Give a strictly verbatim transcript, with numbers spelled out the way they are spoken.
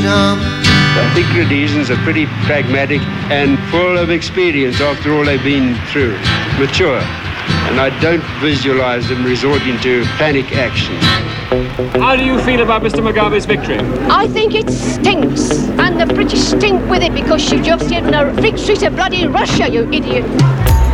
freedom. I think Rhodesians are pretty pragmatic and full of experience after all they've been through, mature. And I don't visualize them resorting to panic action. How do you feel about Mister Mugabe's victory? I think it stinks, and the British stink with it because you've just given a victory to bloody Russia, you idiot.